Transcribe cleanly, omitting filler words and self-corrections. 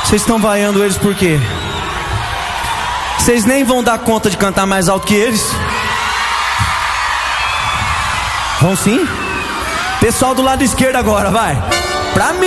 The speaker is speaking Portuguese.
Vocês estão vaiando eles por quê? Vocês nem vão dar conta de cantar mais alto que eles? Vão sim? Pessoal do lado esquerdo agora, vai. Pra mim.